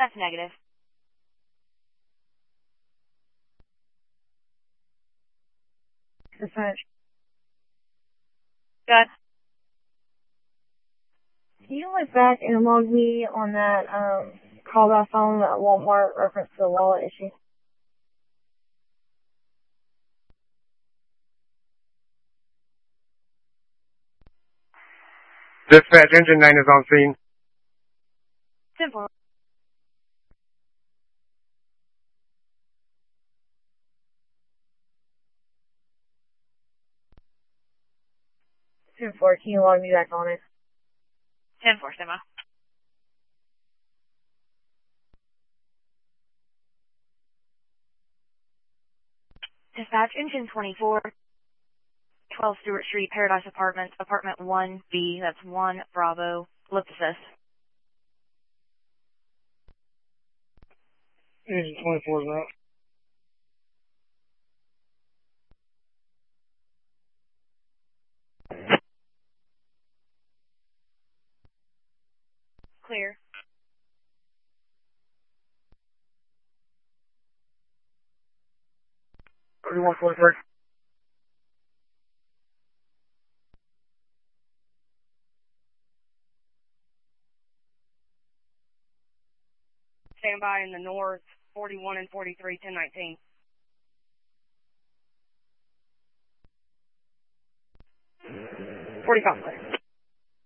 That's negative. Dispatch. Good. Can you look back and log me on that call by phone at Walmart reference to the wallet issue? Dispatch, engine 9 is on scene. Simple. Can you log me back on it? 10-4, Sima. Dispatch, engine 24, 12 Stewart Street, Paradise Apartments, apartment 1B, that's 1 Bravo, lift assist. Engine 24 is out. Clear. Everyone, 43. Stand by in the north, 41 and 43, 1019. $45.